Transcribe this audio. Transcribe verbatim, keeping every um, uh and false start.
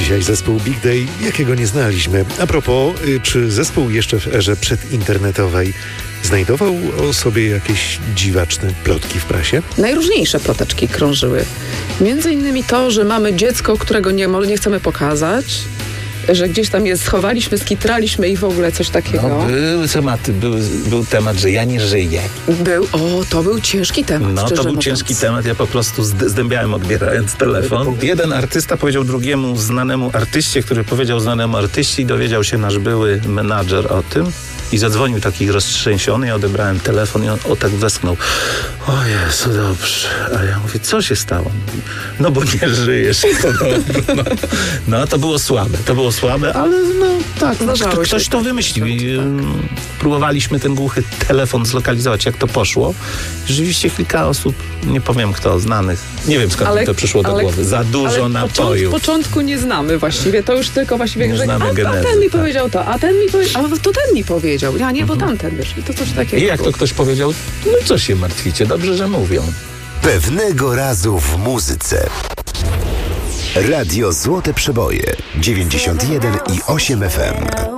Dzisiaj zespół Big Day, jakiego nie znaliśmy. A propos, czy zespół jeszcze w erze przedinternetowej znajdował o sobie jakieś dziwaczne plotki w prasie? Najróżniejsze ploteczki krążyły. Między innymi to, że mamy dziecko, którego nie, nie chcemy pokazać, że gdzieś tam je schowaliśmy, skitraliśmy i w ogóle coś takiego. No, były tematy, był, był temat, że ja nie żyję. Był, o, to był ciężki temat. No, to był mówiąc. ciężki temat, ja po prostu zdębiałem odbierając telefon. Jeden artysta powiedział drugiemu znanemu artyście, który powiedział znanemu artyście i dowiedział się nasz były menadżer o tym. I zadzwonił taki roztrzęsiony, ja odebrałem telefon i on o tak westchnął. O Jezu, dobrze. A ja mówię, co się stało? Mówi, no bo nie żyjesz. No, no to było słabe, to było słabe, ale no tak, no, kto, ktoś to wymyślił. I, tak. Próbowaliśmy ten głuchy telefon zlokalizować, jak to poszło. Rzeczywiście kilka osób, nie powiem kto, znanych, nie wiem skąd ale, mi to przyszło do ale, głowy. Za dużo ale napojów. W początku nie znamy właściwie, to już tylko właściwie, nie że znamy a, genezy, a ten mi tak. powiedział to, a ten mi powiedział, a to ten mi powiedział. Ja nie, bo mhm. tamten, wiesz, i to coś takiego. I jak to ktoś powiedział, no co się martwicie, dobrze, że mówią. Pewnego razu w muzyce. Radio Złote Przeboje dziewięćdziesiąt jeden i osiem F M.